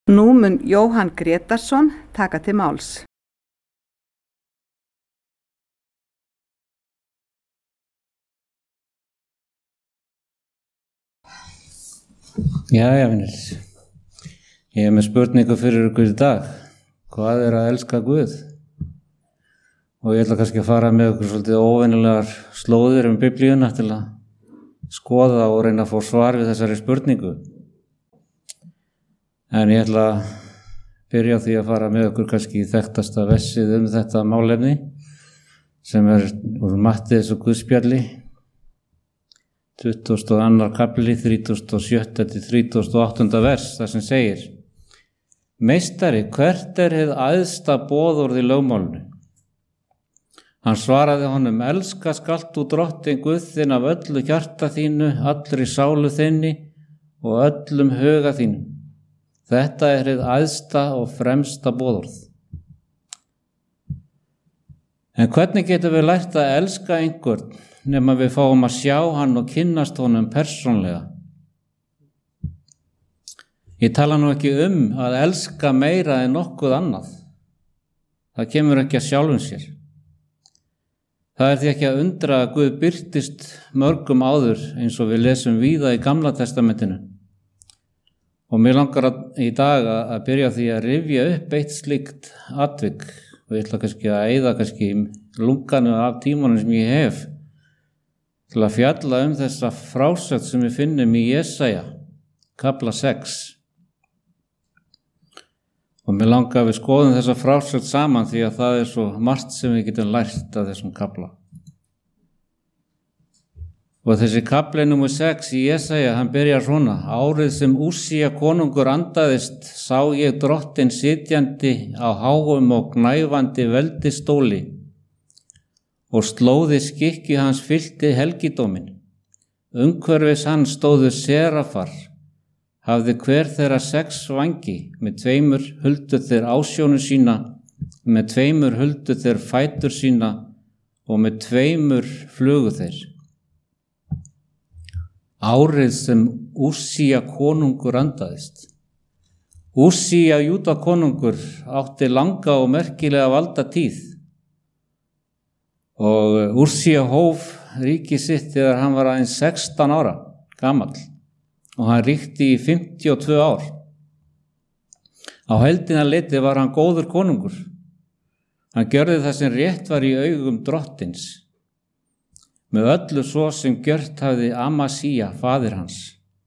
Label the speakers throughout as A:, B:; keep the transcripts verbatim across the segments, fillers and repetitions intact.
A: Nú mun Jóhann Grétarsson taka til máls.
B: Jæja, vinir. Ég er með spurningu fyrir ykkur í dag. Hvað er að elska Guð? Og ég ætla kannski að fara með ykkur svolítið óvenjulegar slóðir um Biblíuna til að skoða og reyna að fá svar við þessari spurningu. En ég ætla að byrja á því að fara með ykkur kannski í þekktasta vessið um þetta málefni sem er úr Matteus og Guðspjalli, tuttugasta og annar kapli, þrítugasta og sjötta til þrítugasta og áttunda vers, þar sem segir: Meistari, hvert er hið æðsta boðorð í lögmálinu? Hann svaraði honum: Elska skalt þú drottinn Guð þinn af öllu hjarta þínu, allri sálu þinni og öllum huga þínum. Þetta er hið æðsta og fremsta boðorð. En hvernig getum við lært að elska einhvern nema við fáum að sjá hann og kynnast honum persónlega? Ég tala nú ekki um að elska meira en nokkuð annað. Það kemur ekki að sjálfum sér. Það er því ekki að undra að Guð birtist mörgum áður eins og við lesum víða í Gamla testamentinu. Og mér langar að, í dag að, að byrja því að rifja upp eitt slíkt atvik og ég ætla kannski að eyða kannski lunganu af tímanum sem ég hef til að fjalla um þessa frásögn sem við finnum í Jesaja, kapla sex. Og mér langar að við skoðum þessa frásögn saman því að það er svo margt sem við getum lært af þessum kapla. Og þessi kapli númer sex í Jesaja, hann byrjar svona: Árið sem Úsía konungur andaðist, sá ég drottinn sitjandi á háum og gnæfandi veldistóli og slóði skikki hans fyllti helgidóminn. Umhverfis hann stóðu serafar, hafði hver þeirra sex vangi, með tveimur huldu þeir ásjónu sína, með tveimur huldu þeir fætur sína og með tveimur flugu þeir. Árið sem Úsía konungur andaðist. Úsía Júda konungur átti langa og merkilega valda tíð og Úsía hóf ríki sitt þegar hann var aðeins sextán ára gamall og hann ríkti í fimmtíu og tvö ár. Á heildina litið var hann góður konungur. Hann gjörði það sem rétt var í augum drottins, með öllu svo sem gjört hafði Amasía, faðir hans.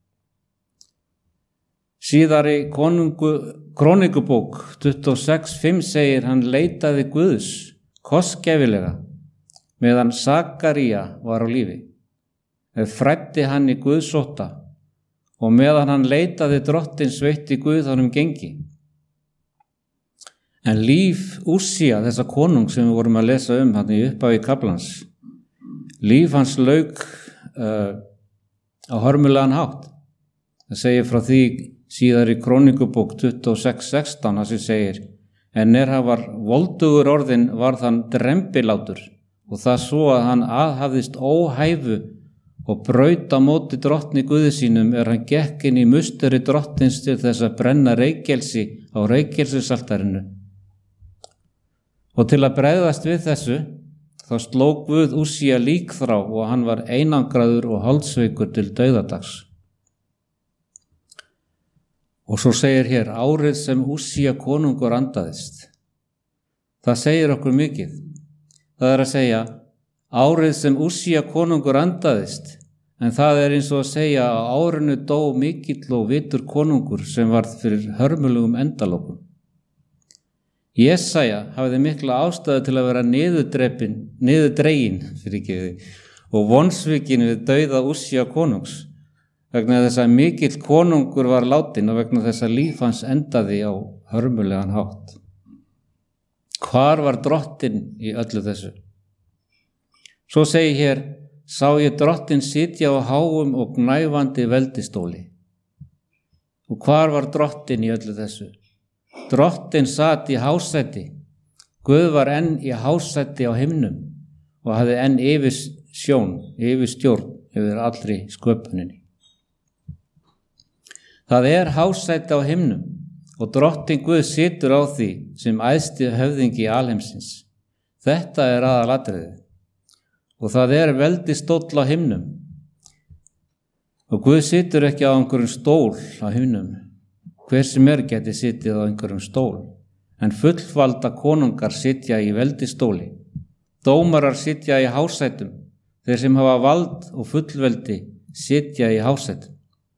B: Síðari konungu, krónikubók tuttugu og sex fimm segir: Hann leitaði Guðs kostgæfilega meðan Sakaría var á lífi. Ef fræddi hann í Guðsótta og meðan hann leitaði drottins veitti Guð honum gengi. En líf Úsía, þessa konung sem við vorum að lesa um hann í upphafi kaflans, líf hans lauk uh, á hörmulegan hátt. Það segir frá því síðar í krónikubók tuttugu og sex sextán að sem segir: En er hann var voldugur orðin varð hann drembilátur og það svo að hann aðhafðist óhæfu og braut á móti drottni Guði sínum er hann gekk inn í musteri drottins til þess að brenna reykelsi á reykelsisaltarinu. Og til að bregðast við þessu þá sló Guð Úsía líkþrá og hann var einangraður og holdsveikur til dauðadags. Og svo segir hér: Árið sem Úsía konungur andaðist. Það segir okkur mikið. Það er að segja árið sem Úsía konungur andaðist, en það er eins og að segja að árinu dó mikill og vitur konungur sem varð fyrir hörmulegum endalokum. Jesaja hafði mikla ástæðu til að vera niðurdrepin, niðurdregin fyrir ekki, og vonsvikin við dauða Úsía konungs, vegna þess að mikill konungur var látin og vegna þess að líf hans endaði á hörmulegan hátt. Hvar var drottinn í öllu þessu? Svo segi hér: Sá ég drottinn sitja á háum og gnæfandi veldistóli. Og hvar var drottinn í öllu þessu? Drottinn sat í hásæti. Guð var enn í hásæti á himnum og hafði enn yfir sjón, yfir stjórn yfir allri sköpuninni. Það er hásæti á himnum og drottin Guð situr á því sem æðsti höfðingi alheimsins. Þetta er aðalatriðið. Og það er veldi stóll á himnum. Og Guð situr ekki á einhverjum stól á himnum. Hver sem er geti sitið á einhverjum stól. En fullvalda konungar sitja í veldi stóli. Dómarar sitja í hásætum. Þeir sem hafa vald og fullveldi sitja í hásætum.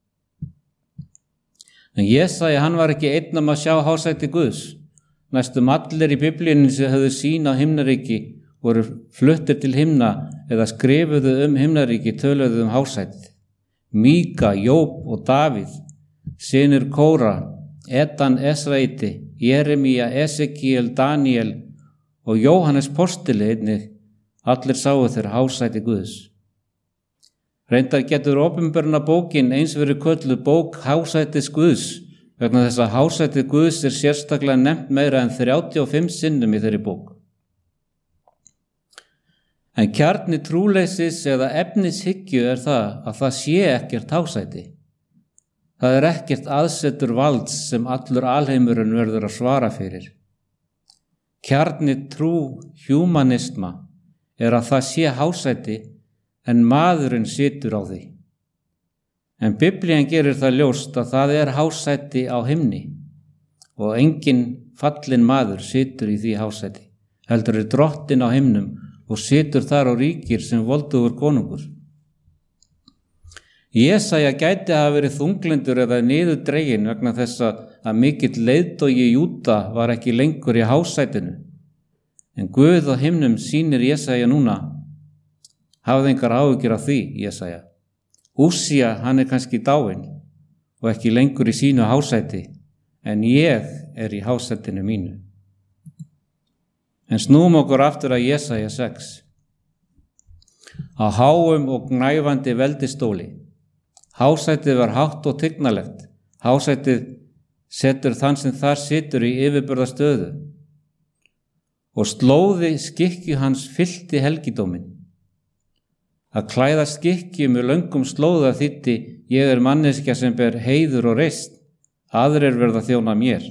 B: En Jesaja, hann var ekki einn um að sjá hásæti Guðs. Næstum allir í Biblíunni sem höfðu sýn á himnaríki voru fluttir til himna eða skrifuðu um himnaríki töluðu um hásætið. Míka, Jób og Davíð, synir Kóra, Edan Esraíti, Jeremía, Esekiel, Daniel og Jóhannes postuli einnig, allir sáu þeir hásæti Guðs. Reyndar getur opinberna bókin eins verið kölluð bók hásætis Guðs, vegna þess að hásætið Guðs er sérstaklega nefnt meira en þrjátíu og fimm sinnum í þeirri bók. En kjarni trúleysis eða efnishyggju er það að það sé ekkert hásæti. Það er ekkert aðsetur valds sem allur alheimurinn verður að svara fyrir. Kjarni trú humanisma er að það sé hásæti en maðurinn situr á því. En Biblían gerir það ljóst að það er hásæti á himni og enginn fallinn maður situr í því hásæti, heldur er drottin á himnum og situr þar á ríkir sem voldugur konungur. Jesaja gæti hafa verið þunglindur eða niður dregin vegna þess að mikill leiðtogi Júda var ekki lengur í hásætinu. En Guð á himnum sýnir Jesaja núna. Hafði engar áhyggjur af því, Jesaja. Úsía, hann er kannski dáinn og ekki lengur í sínu hásæti, en ég er í hásætinu mínu. En snúum okkur aftur að Jesaja sex. Á háum og gnæfandi veldistóli. Hásætið var hátt og tignalegt. Hásætið setur þann sem þar situr í yfirburðastöðu. Og slóði skikki hans fyllti helgidóminn. Að klæða skikki með löngum slóða þýddi ég er manneskja sem ber heiður og reisn, aðrir verða þjóna mér.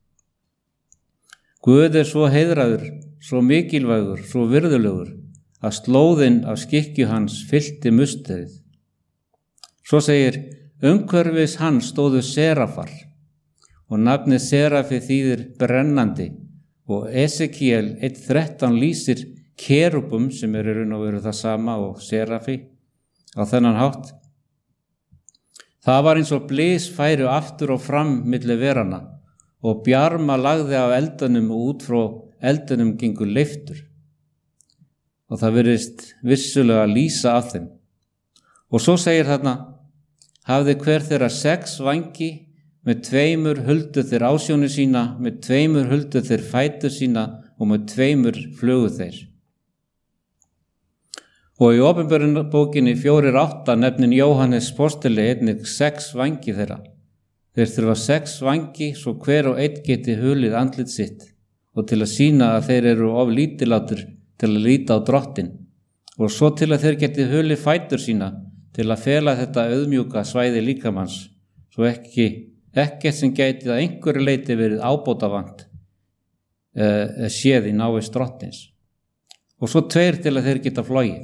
B: Guð er svo heiðraður, svo mikilvægur, svo virðulegur, að slóðin af skikki hans fyllti musterið. Svo segir, umhverfis hann stóðu serafar, og nafnið serafi þýðir brennandi, og Esekiel eitt þrettán lýsir kerubum sem eru raun og veru það sama og serafi á þennan hátt. Það var eins og blys færu aftur og fram milli verana og bjarma lagði af eldunum og út frá eldunum gengur leiftur. Og það virðist vissulega lýsa af þeim. Og svo segir þarna, hafði hver þeirra sex vangi, með tveimur huldu þeir ásjónu sína, með tveimur huldu þeir fætur sína og með tveimur flugu þeir. Og í opinberunarbókinni fjórir átta nefnin Jóhannes postuli einnig sex vangi þeirra. Þeir þurfa sex vangi svo hver og einn geti hulið andlit sitt og til að sýna að þeir eru of lítilátur til að líta á drottin og svo til að þeir geti hulið fætur sína til að fela þetta auðmjúka svæði líkamanns svo ekki, ekkert sem gæti að einhverju leyti verið ábótavant uh, séð í návist drottins. Og svo tveir til að þeir geta flogið.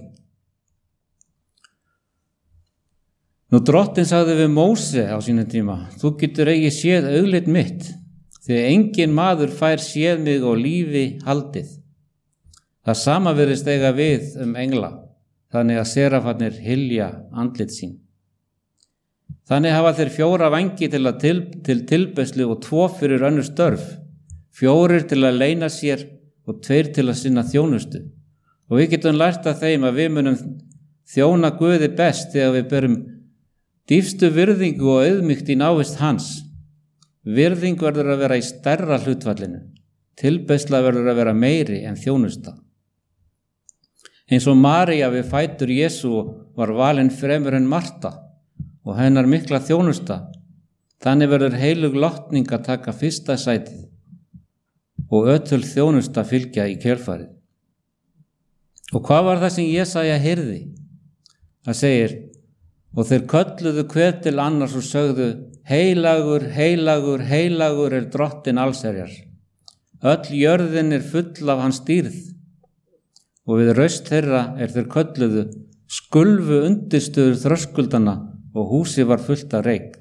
B: Nú drottin sagði við Móse á sínum tíma, þú getur eigi séð augliti mitt, því engin maður fær séð mig og lífi haldið. Það sama virðist eiga við um engla, þannig að serafarnir hylja andlit sín. Þannig hafa þeir fjóra vangi til, að til, til tilbeiðslu og tvo fyrir önnur störf, fjórir til að leyna sér og tveir til að sinna þjónustu. Og við getum lært af þeim að við munum þjóna Guði best þegar við berum dýpstu virðingu og auðmýkt í návist hans. Virðing verður að vera í stærra hlutfallinu. Tilbeiðsla verður að vera meiri en þjónusta. Eins og María við fætur Jesú var valin fremur en Marta og hennar mikla þjónusta. Þannig verður heilug lotning að taka fyrsta sætið og ötul þjónusta fylgja í kjölfarið. Og hvað var það sem Jesaja heyrði? Það segir, og þeir kölluðu hver til annars og sögðu, heilagur, heilagur, heilagur er Drottinn allsherjar. Öll jörðin er full af hans dýrð. Og við raust þeirra er þeir kölluðu, skulfu undirstöður þröskuldana og húsið var fullt af reyk.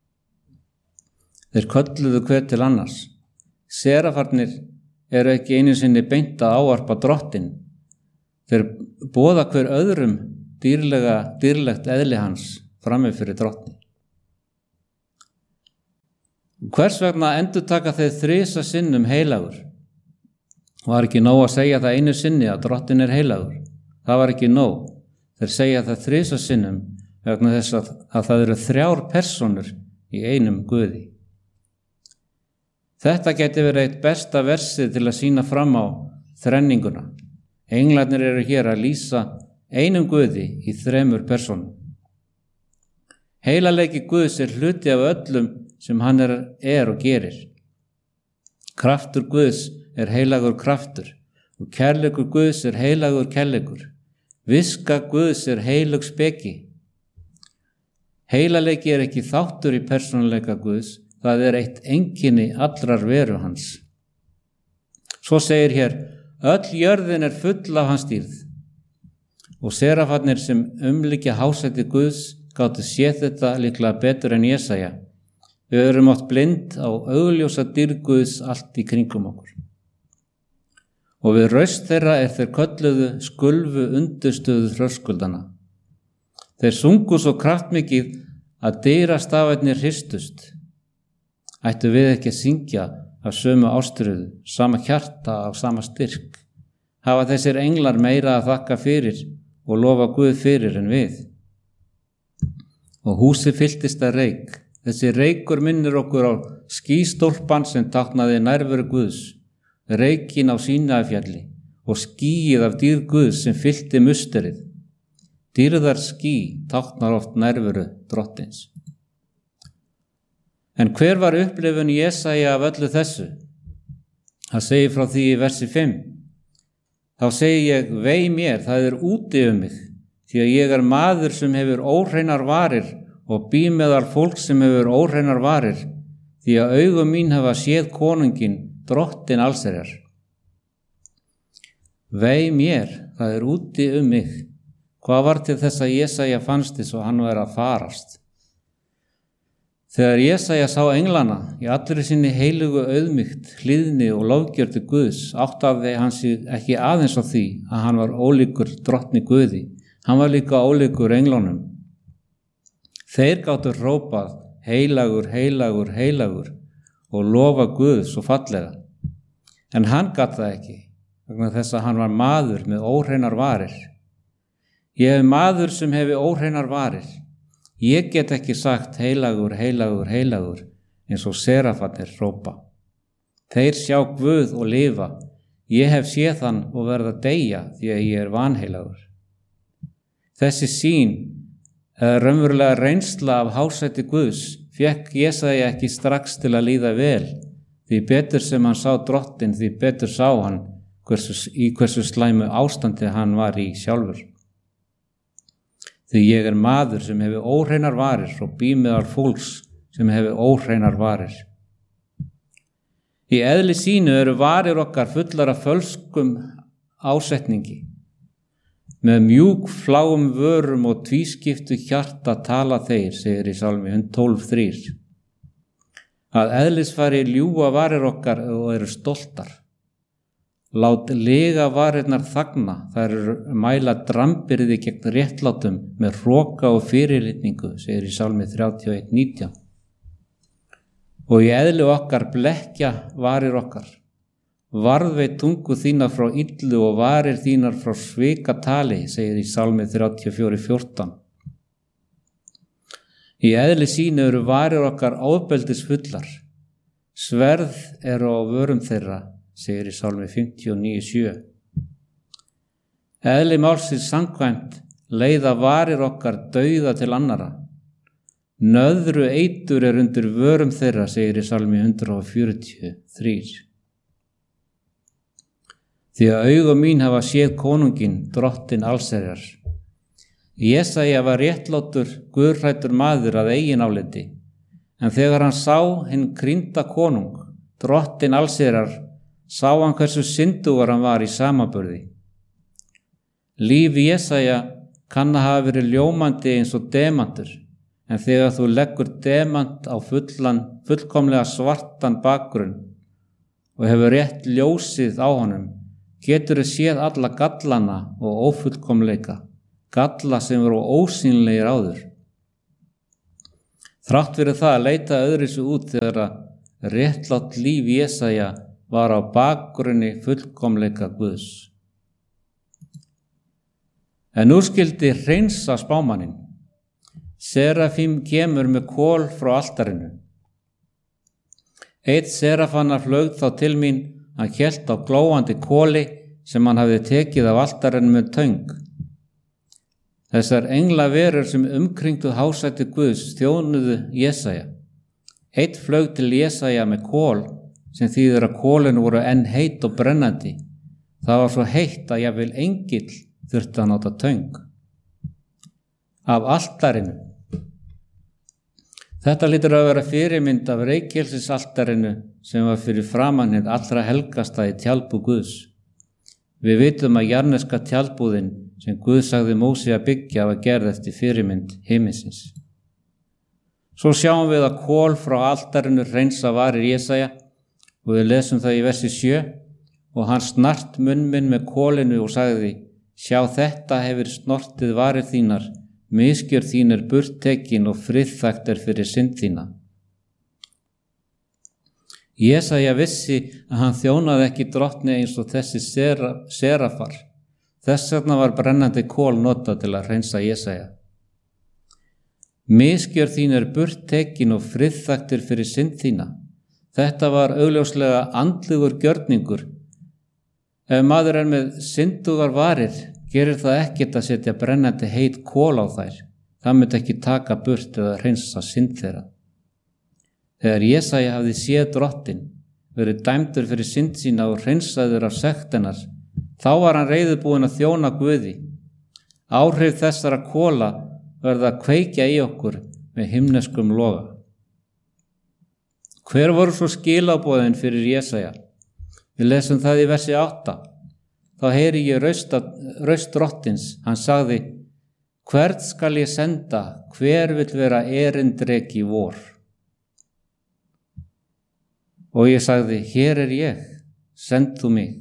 B: Þeir kölluðu hver til annars. Serafarnir eru ekki einu sinni beint að ávarpa Drottinn. Þeir boða hver öðrum dýrlega, dýrlegt eðli hans frammi fyrir Drottni. Hvers vegna endurtaka þeir þrisa sinnum heilagur? Var ekki nóg að segja það einu sinni að Drottinn er heilagur? Það var ekki nóg. Þeir segja það þrisa sinnum vegna þess að, að það eru þrjár persónur í einum Guði. Þetta geti verið eitt besta versið til að sýna fram á þrenninguna. Englarnir eru hér að lýsa einum Guði í þremur persónum. Heilaleiki Guðs er hluti af öllum sem hann er, er og gerir. Kraftur Guðs er heilagur kraftur og kærleikur Guðs er heilagur kærleikur. Viska Guðs er heilug speki. Heilaleiki er ekki þáttur í persónuleika Guðs, það er eitt einkenni allrar veru hans. Svo segir hér, öll jörðin er full af hans dýrð. Og serafarnir sem umlykja hásæti Guðs gátu séð þetta líklega betur en Jesaja. Við erum oft blind á augljósa dýrð Guðs allt í kringum okkur. Og við raust þeirra er þeir kölluðu skulfu undirstöðu þröskuldana. Þeir sungu svo kraftmikið að dyrastafirnir hristust. Ættu við ekki að syngja af sömu ástríðu, sama hjarta og sama styrk? Hafa þessir englar meira að þakka fyrir og lofa Guð fyrir en við? Og húsið fylltist af reyk. Þessi reykur minnir okkur á skýstólpan sem táknaði nærveru Guðs, reykin á Sínæfjalli og skýið af dýrð Guðs sem fyllti musterið. Dýrðar ský táknar oft nærveru Drottins. En hver var upplifun Jesaja af öllu þessu? Það segir frá því í versi fimm. Þá segi ég, vei mér, það er úti um mig, því að ég er maður sem hefur óhreinar varir og bý meðal fólk sem hefur óhreinar varir, því að augum mín hafa séð konunginn, Drottinn allsherjar. Vei mér, það er úti um mig. Hvað var til þess að Jesaja fannst þess og hann var að farast? Þegar Jesaja sá englana í allri sinni heilugu auðmýkt, hlýðni og lofgjörðu Guðs, áttaði hann sig ekki aðeins á því að hann var ólíkur Drottni Guði. Hann var líka ólíkur englunum. Þeir gátu hrópað heilagur, heilagur, heilagur og lofa Guð svo fallega. En hann gat það ekki, vegna þess að hann var maður með óhreinar varir. Ég hef maður sem hefi óhreinar varir. Ég get ekki sagt heilagur, heilagur, heilagur eins og serafarnir hrópa. Þeir sjá Guð og lifa. Ég hef séð hann og verð að deyja því að ég er vanheilagur. Þessi sýn, eða raunverulega reynsla af hásæti Guðs, fékk Jesaja ekki strax til að líða vel. Því betur sem hann sá Drottinn, því betur sá hann hversu, í hversu slæmu ástandi hann var í sjálfur. Því ég er maður sem hefur óhreinar varir og bý meðal fólks sem hefur óhreinar varir. Í eðli sínu eru varir okkar fullar af fölskum ásetningi. Með mjúk fláum vörum og tvískiptu hjarta tala þeir, segir í Sálmi tólf þrjú. Að eðlisfari ljúga varir okkar og eru stoltar. Lát lega varirnar þagna, þær eru mæla drambyrði gegn réttlátum með hroka og fyrirlitningu, segir í Sálmi þrjátíu og eitt nítján. Og í eðli okkar blekkja varir okkar. Varðveit tungu þínar frá illu og varir þínar frá svikatali, segir í Sálmi þrjátíu og fjögur fjórtán. Í eðli sínu eru varir okkar ofbeldisfullar. Sverð eru á vörum þeirra, segir í Sálmi fimmtíu og níu sjö. Eðli málsins samkvæmt leiða varir okkar dauða til annara. Nöðru eitur er undir vörum þeirra, segir í Sálmi hundrað fjörutíu og þrjú. Því að augu mín hafa séð konunginn, Drottinn allsherjar. Jesaja var réttlátur, guðhræddur maður að eigin áliti, En þegar hann sá hinn krýnda konung, drottinn allsherjar, sá hann hversu syndugur hann var í samanburði. Líf Jesaja kann að hafa verið ljómandi eins og demantur, en þegar þú leggur demant á fullan, fullkomlega svartan bakgrunn og hefur rétt ljósið á honum, getur þið séð alla gallana og ófullkomleika, galla sem eru ósýnilegir áður. Þrátt fyrir það að leita öðruvísi út þegar að réttlátt líf Jesaja var á bakgrunni fullkomleika Guðs. En nú skyldi hreinsa spámaninn. Serafím kemur með kol frá altarinu. Einn serafanna flaug þá til mín, hann hélt á glóandi koli sem hann hafði tekið af altarinu með töng. Þessar englaverur sem umkringdu hásæti Guðs þjónuðu Jesaja. Einn flaug til Jesaja með kol sem þýðir að kolin voru enn heit og brennandi. Það var svo heitt að jafnvel engill þurfti að nota töng. Af altarinu. Þetta hlýtur að vera fyrirmynd af reykelsisaltarinu sem var fyrir framan hið allra helgasta í tjaldbúð Guðs. Við vitum að jarneska tjaldbúðin sem Guð sagði Móse að byggja var gerð eftir fyrirmynd himinsins. Svo sjáum við að kol frá altarinu hreinsa varir Jesaja og við lesum það í versi sjö og hann snart munn minn með kolinu og sagði: Sjá, þetta hefur snortið varir þínar, misgjör þín er burttekin og friðþægt er fyrir synd þína. Jesaja vissi að hann þjónaði ekki drottni eins og þessi sera, serafar. Þess vegna var brennandi kol notað til að hreinsa Jesaja. Misgjör þín er burttekin og friðþægt er fyrir synd þína. Þetta var augljóslega andlegur gjörningur. Ef maður er með syndugar varir, gerir það ekkert að setja brennandi heit kol á þær. Það myndi ekki taka burt eða hreinsa synd þeirra. Þegar Jesaja hafði séð drottinn, verið dæmdur fyrir synd sína og hreinsaður af sekt hennar, þá var hann reiðubúinn að þjóna Guði. Áhrif þessara kola verða að kveikja í okkur með himneskum loga. Hver voru svo skilaboðin fyrir Jesaja? Við lesum það í versi átta. Þá heyri ég raust, raust drottins. Hann sagði: Hvert skal ég senda? Hver vill vera erindreki vor? Og ég sagði: Hér er ég, send þú mig.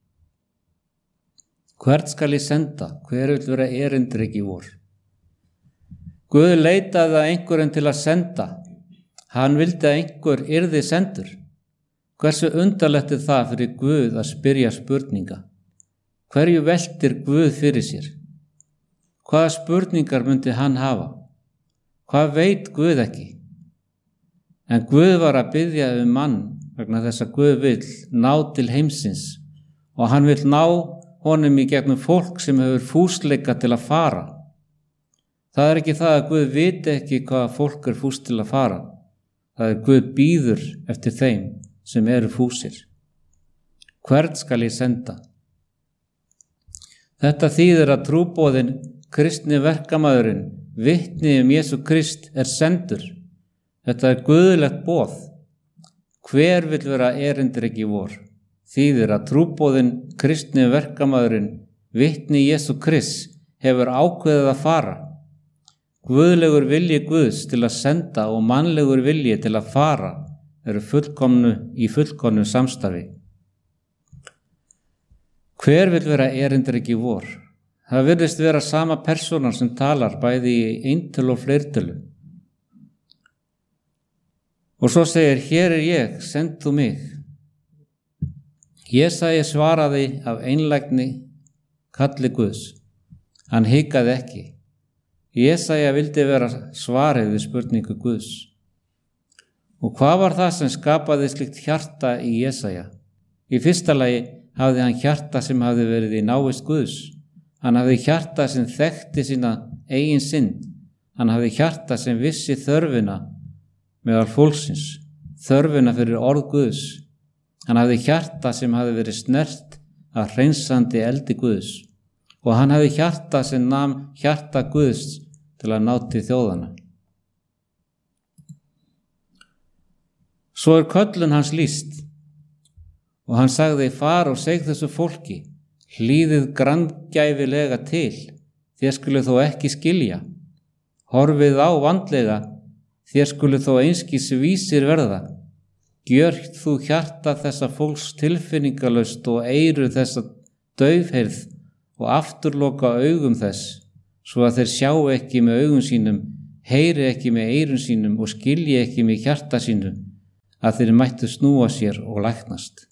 B: Hvert skal ég senda? Hver vill vera erindreki vor? Guð leitaði að einhverjum til að senda. Hann vildi að einhver yrði sendur. Hversu undarlegt er það fyrir Guð að spyrja spurninga? Hverju veltir Guð fyrir sér? Hvaða spurningar myndi hann hafa? Hvað veit Guð ekki? En Guð var að biðja um mann vegna þess að Guð vill ná til heimsins og hann vill ná honum í gegnum fólk sem hefur fúsleika til að fara. Það er ekki það að Guð viti ekki hvaða fólk er fús til að fara. Það er Guð bíður eftir þeim sem eru fúsir. Hvern skal ég senda? Þetta þýðir að trúboðin, kristni verkamaðurinn, vitni um Jesú Krist er sendur. Þetta er guðlegt boð. Hver vill vera erindreki vor? Þýðir að trúboðin, kristni verkamaðurinn, vitni Jesú Krist hefur ákveðið að fara. Guðlegur vilji Guðs til að senda og mannlegur vilji til að fara eru fullkomnu í fullkomnu samstarfi. Hver vill vera erindreki vor? Það virðist vera sama persónan sem talar bæði í eintölu og fleirtölu. Og svo segir: Hér er ég, send þú mig. Jesaja svaraði af einlægni kalli Guðs. Hann hikaði ekki. Jesaja vildi vera svarið við spurningu Guðs. Og hvað var það sem skapaði slíkt hjarta í Jesaja? Í fyrsta lagi hafði hann hjarta sem hafði verið í návist Guðs. Hann hafði hjarta sem þekkti sína eigin synd. Hann hafði hjarta sem vissi þörfina meðal fólksins, þörfina fyrir orð Guðs. Hann hafði hjarta sem hafði verið snert af hreinsandi eldi Guðs. Og hann hafði hjarta sem nam hjarta Guðs til að ná til þjóðana. Svo er köllun hans lýst og hann sagði: far og seg þessu fólki, hlýðið granngæfilega til, þér skulu þó ekki skilja. Horfið á vandlega, þér skulu þó einskis vísir verða. Gjörð þú hjarta þessa fólks tilfinningalaust og eyru þessa daufheyrð og afturloka augum þess, svo að þeir sjá ekki með augum sínum, heyri ekki með eyrun sínum og skilji ekki með hjarta sínu, að þeir mættu snúa sér og læknast.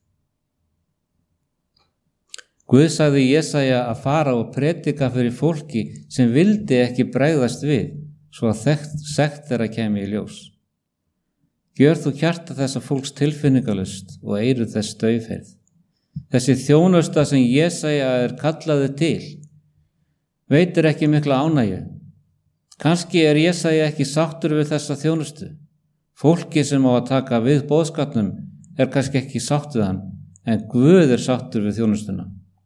B: Guð sagði Jesaja að fara og predika fyrir fólki sem vildi ekki bregðast við, svo að sekt þeirra kæmi í ljós. Gjörð þú hjarta þessa fólks tilfinningalust og eyru þess daufheyrð. Þessi þjónusta sem Jesaja er kallaði til veitir ekki mikla ánægju. Kannski er Jesaja ekki sáttur við þessa þjónustu. Fólki sem á að taka við boðskapnum er kannski ekki sátt við hann, en Guð er sáttur við þjónustuna.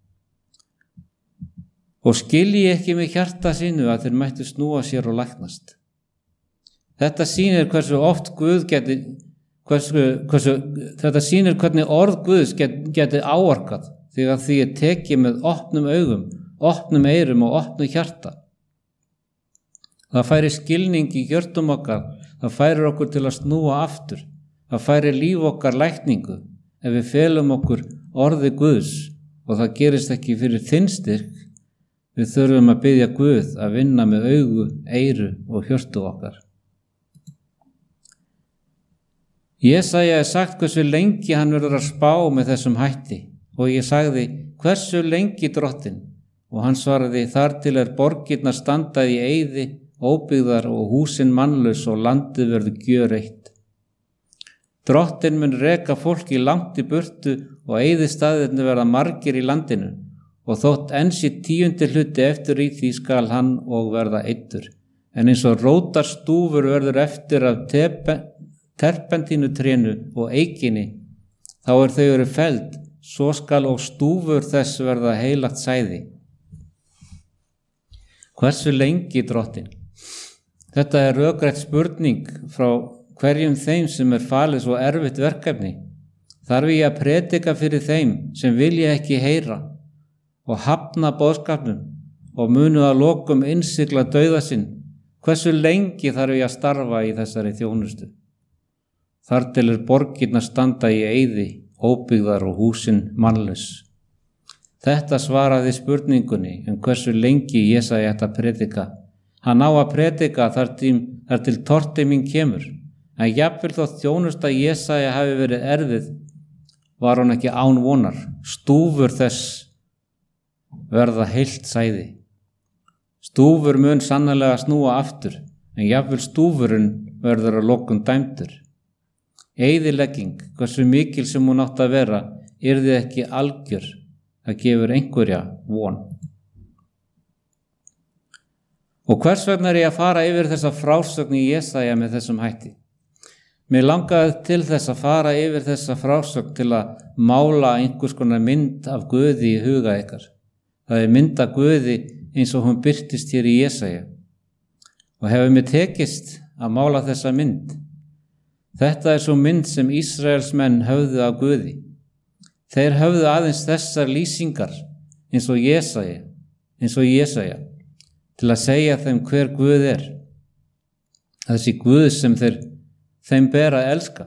B: Og skilji ekki með hjarta sínu að þeir mættu snúa sér og læknast. Þetta sýnir hversu oft Guð geti, hversu, hversu, þetta sýnir hvernig orð Guðs geti, geti áorkað þegar því er tekið með opnum augum, opnum eyrum og opnum hjarta. Það færi skilning í hjörtum okkar, það færir okkur til að snúa aftur, það færi líf okkar lækningu ef við felum okkur orði Guðs, og það gerist ekki fyrir þinn styrk. Við þurfum að biðja Guð að vinna með augu, eyru og hjörtu okkar. Jesaja er sagt hversu lengi hann verður að spá með þessum hætti, og ég sagði: hversu lengi, Drottinn? Og hann svaraði: þar til er borgirnar standa í eyði, óbyggðar og húsin mannlaus og landið verður gjöreytt. Drottinn mun reka fólki langt í burtu og eyðistaðirnir verða margir í landinu, og þótt enn sé tíundi hluti eftir í því skal hann og verða eyddur. En eins og rótar stúfur verður eftir af terpentínutrénu og eikinni, þá er þau eru felld, svo skal og stúfur þess verða heilagt sæði. Hversu lengi, Drottinn? Þetta er rökrætt spurning frá hverjum þeim sem er falið svo erfitt verkefni. Þarf ég að predika fyrir þeim sem vilja ekki heyra og hafna boðskapnum og munu að lokum innsigla dauða sinn? Hversu lengi þarf ég að starfa í þessari þjónustu? Þar til er borgirnar standa í eyði, óbyggðar og húsin mannlaus. Þetta svaraði spurningunni um hversu lengi Jesaja ætti að predika. Hann á að predika þar til, þar til tortíminn kemur, en jafnvel þótt þjónusta Jesaja hafi verið erfið, var hún ekki án vonar. Stúfur þess verða heilt sæði. Stúfur mun sannarlega snúa aftur, en jafnvel stúfurinn verður að lokum dæmdur. Eyðilegging, hversu mikil sem hún átti að vera, yrði ekki algjör. Það gefur einhverja von. Og hvers vegna er ég að fara yfir þessa frásögn í Jesaja með þessum hætti? Mér langaði til þess að fara yfir þessa frásögn til að mála einhvers konar mynd af Guði í huga ykkar. Það er mynd af Guði eins og hún birtist hér í Jesaja. Og hefur mér tekist að mála þessa mynd. Þetta er svo mynd sem Ísraels menn höfðu af Guði. Þeir höfðu aðeins þessar lýsingar eins og Jesaja, eins og Jesaja, til að segja þeim hver Guð er. Þessi Guð sem þeir, þeim ber að elska.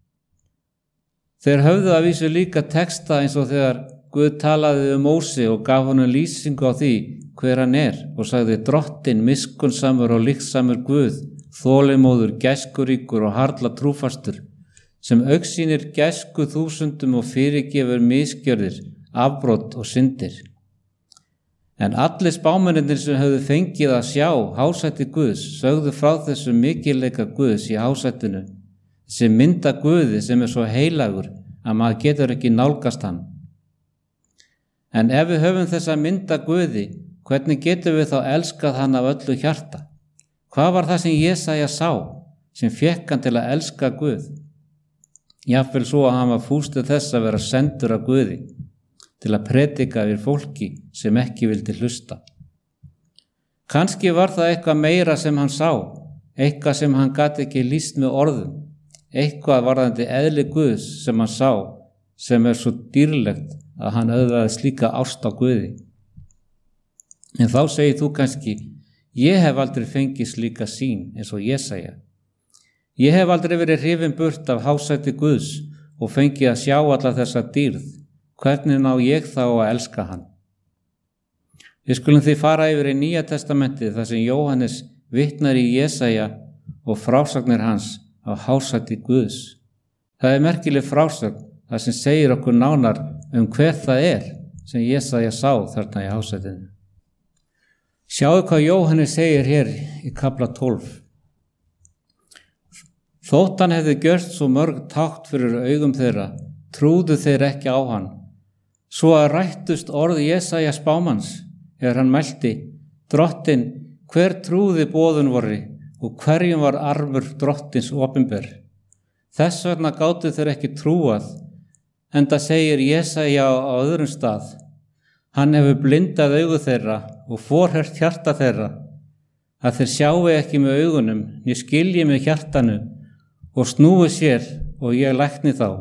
B: Þeir höfðu að vísu líka texta eins og þegar Guð talaði um Móse og gaf honum lýsingu á því hver hann er og sagði: Drottinn, miskunnsamur og líksamur Guð, þolinmóður, gæskuríkur og harla trúfastur, sem augsýnir gæsku þúsundum og fyrirgefur misgjörðir, afbrot og syndir. En allir spámennirnir sem höfðu fengið að sjá hásætti Guðs sögðu frá þessu mikilleika Guðs í hásættinu, þessi mynda Guði sem er svo heilagur að maður getur ekki nálgast hann. En ef við höfum þessa mynda Guði, hvernig getum við þá elskað hann af öllu hjarta? Hvað var það sem Jesaja sá, sem fékk hann til að elska Guð? Jafnvel svo að hann var fústur þess að vera sendur af Guði, til að predika við fólki sem ekki vildi hlusta. Kannski var það eitthvað meira sem hann sá, eitthvað sem hann gat ekki lýst með orðum, eitthvað varðandi eðli Guðs sem hann sá, sem er svo dýrlegt að hann öðvaði slíka ást á Guði. En þá segir þú kannski, ég hef aldrei fengið slíka sýn eins og Jesaja. Ég hef aldrei verið hrifinn burt af hásæti Guðs og fengið að sjá alla þessa dýrð. Hvernig ná ég þá að elska hann? Við skulum því fara yfir í Nýja testamentið þar sem Jóhannes vitnar í Jesaja og frásagnir hans af hásæti Guðs. Það er merkileg frásögn þar sem segir okkur nánar um hver það er sem Jesaja sá þarna í hásætinu. Sjáðu hvað Jóhannes segir hér í kafla tólf. Þótt hann hefði gjört svo mörg tákn fyrir augum þeirra, trúðu þeir ekki á hann. Svo að rættust orð Jesaja spámanns, er hann mælti, Drottinn, hver trúði boðun vorri og hverjum var armur drottins opinber. Þess vegna gátu þeir ekki trúað, enda segir Jesaja á öðrum stað. Hann hefur blindað augu þeirra og forhert hjarta þeirra, að þeir sjáu ekki með augunum, né skilji með hjartanu og snúi sér og ég lækni þá.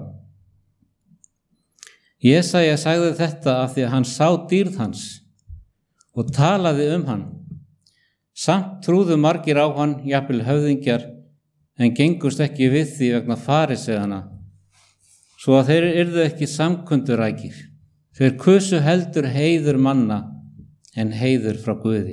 B: Jesaja sagði þetta af því að hann sá dýrð hans og talaði um hann. Samt trúðu margir á hann, jafnvel höfðingjar, en gengust ekki við því vegna fariseiðana, svo að þeir yrðu ekki samkundurækir. Þeir kusu heldur heiður manna en heiður frá Guði.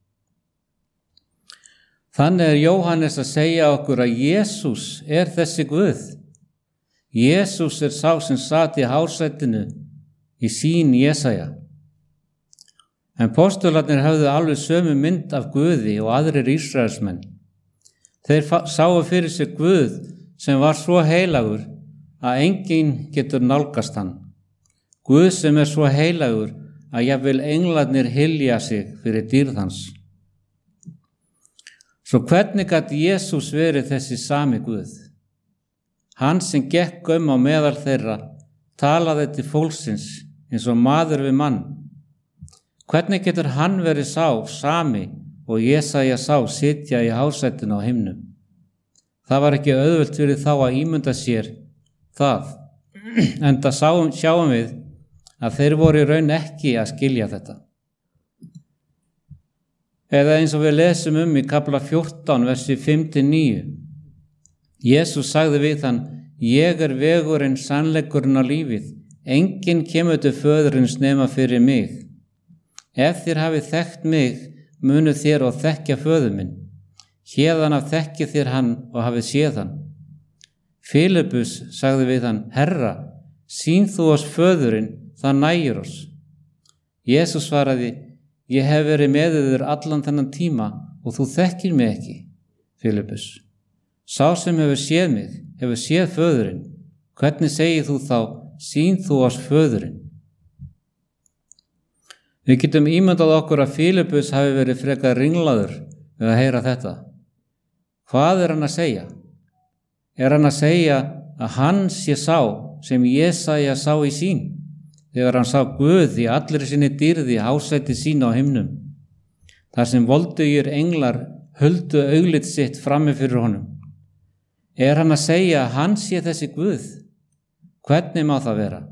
B: Þannig er Jóhannes að segja okkur að Jesús er þessi Guð. Jesús er sá sem sat í hásætinu í sýn Jesaja. En postularnir höfðu alveg sömu mynd af Guði og aðrir Ísraelsmenn. Þeir sáu fyrir sig Guð sem var svo heilagur að enginn getur nálgast hann. Guð sem er svo heilagur að jafnvel englarnir hylja sig fyrir dýrð hans. Svo hvernig gat Jesús verið þessi sami Guð? Hann sem gekk um á meðal þeirra, talaði til fólksins eins og maður við mann. Hvernig getur hann verið sá sami og Jesaja sá sitja í hásætinu á himnum? Það var ekki auðvelt fyrir þá að ímynda sér það, enda sáum, sjáum við að þeir voru í raun ekki að skilja þetta. Eða eins og við lesum um í kafla fjórtán, versi fimm til níu. Jesús sagði við hann, ég er vegurinn, sannleikurinn á lífið. Enginn kemur til föðurins nema fyrir mig. Ef þér hafið þekkt mig, munu þér og þekkja föður minn. Héðan af þekkið þér hann og hafið séð hann. Filippus sagði við hann, Herra, sýn þú oss föðurinn, það nægir oss. Jesús svaraði, ég hef verið með þér allan þennan tíma og þú þekkir mig ekki, Filippus. Sá sem hefur séð mig, hefur séð föðurinn. Hvernig segir þú þá, sýn þú oss föðurinn? Við getum ímyndað okkur að Filippus hafi verið frekar ringlaður við að heyra þetta. Hvað er hann að segja? Er hann að segja að hann sé sá sem Jesaja sá í sýn, þegar hann sá Guð í allri sinni dýrði hásæti sín á himnum, þar sem voldugir englar huldu auglit sitt frammi fyrir honum. Er hann að segja að hann sé þessi Guð? Hvernig má það vera?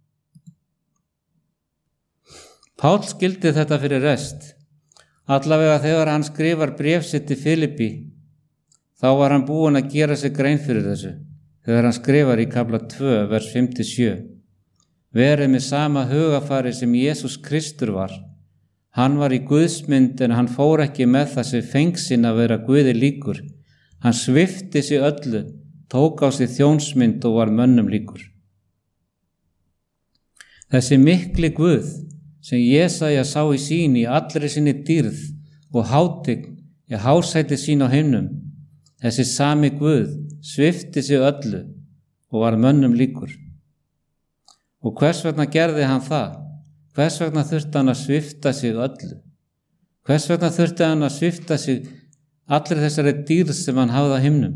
B: Pál skildi þetta fyrir rest, allavega þegar hann skrifar bréf sitt til Filippi, þá var hann búinn að gera sig grein fyrir þessu, þegar hann skrifar í kafla tvö, vers fimm til sjö. Verið með sama hugafari sem Jesús Kristur var. Hann var í Guðsmynd en hann fór ekki með þessi fengsinn að vera Guði líkur. Hann svipti sig öllu, tók á sig þjónsmynd og var mönnum líkur. Þessi mikli Guð sem Jesaja sá í sýn í allri sinni dýrð og hátign í hásæti sín á himnum, þessi sami Guð svipti sig öllu og var mönnum líkur. Og hvers vegna gerði hann það? Hvers vegna þurfti hann að svipta sig öllu? Hvers vegna þurfti hann að svipta sig allir þessari dýrð sem hann hafði á himnum?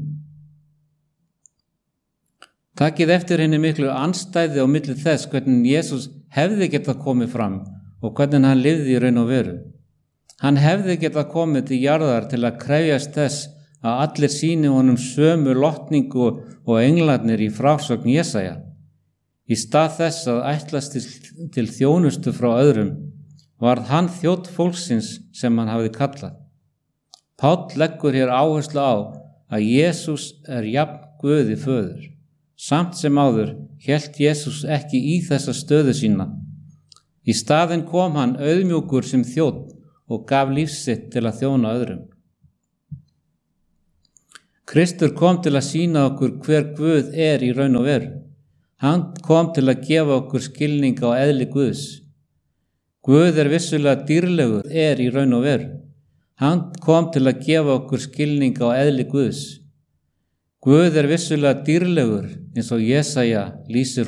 B: Takið eftir henni miklu andstæði á milli þess hvernig Jesús hefði getað komið fram og hvernig hann lifði í raun og veru. Hann hefði getað komið til jarðar til að krefjast þess að allir sýni honum sömu lotningu og englarnir í frásögn Jesaja. Í stað þess að ætlast til, til þjónustu frá öðrum, varð hann þjónn fólksins sem hann hafði kallað. Páll leggur hér áherslu á að Jesús er jafn Guði föður. Samt sem áður hélt Jesús ekki í þessa stöðu sína. Í staðinn kom hann auðmjúkur sem þjónn og gaf lífsitt til að þjóna öðrum. Kristur kom til að sýna okkur hver Guð er í raun og veru. Hann kom til að gefa okkur skilning á eðli Guðs. Guð er vissulega dýrlegur, er í raun og veru. Hann kom til að gefa okkur skilning á eðli Guðs. Guð er vissulega dýrlegur eins og Jesaja lýsir